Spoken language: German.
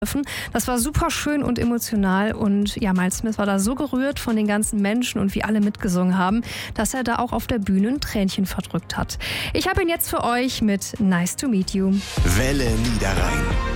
Das war super schön und emotional und ja, Miles Smith war da so gerührt von den ganzen Menschen und wie alle mitgesungen haben, dass er da auch auf der Bühne ein Tränchen verdrückt hat. Ich habe ihn jetzt für euch mit Nice to Meet You. Welle Niederrhein.